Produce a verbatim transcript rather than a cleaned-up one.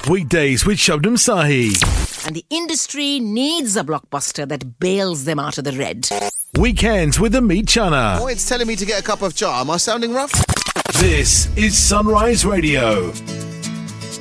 Weekdays with Shabnam Sahi. And the industry needs a blockbuster that bails them out of the red. Weekends with Amit Chana. Oh, it's telling me to get a cup of chai. Am I sounding rough? This is Sunrise Radio.